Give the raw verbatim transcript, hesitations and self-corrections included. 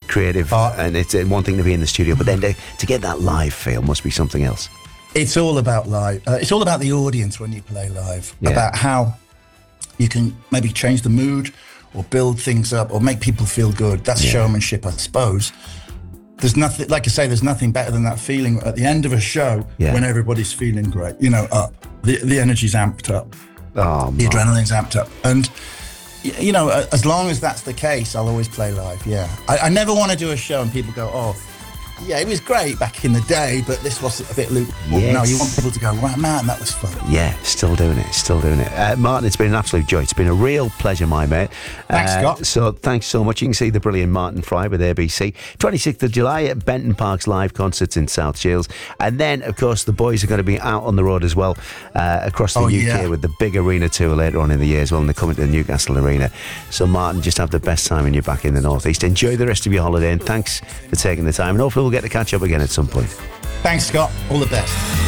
creative, Oh. and it's uh, one thing to be in the studio, but then to, to get that live feel must be something else. It's all about live. Uh, it's all about the audience when you play live. Yeah. About how you can maybe change the mood or build things up or make people feel good. That's Yeah. showmanship, I suppose. There's nothing, like I say, there's nothing better than that feeling at the end of a show Yeah. when everybody's feeling great, you know, up. The, the energy's amped up. Oh, The man. adrenaline's amped up. And, y- you know, a- as long as that's the case, I'll always play live, yeah. I, I never want to do a show and people go, oh, yeah, it was great back in the day, but this was a bit lukewarm. Yes. No, you want people to go, wow, man, that was fun. Yeah, still doing it, still doing it. Uh, Martin, it's been an absolute joy. It's been a real pleasure, my mate. Thanks, Uh, Scott. So thanks so much. You can see the brilliant Martin Fry with A B C. twenty-sixth of July at Benton Park's live concerts in South Shields. And then, of course, the boys are going to be out on the road as well uh, across the Oh, U K yeah. with the big arena tour later on in the year as well. And they're coming to the Newcastle Arena. So, Martin, just have the best time when you're back in the Northeast. Enjoy the rest of your holiday and thanks for taking the time. And hopefully we'll get to catch up again at some point. Thanks, Scott. All the best.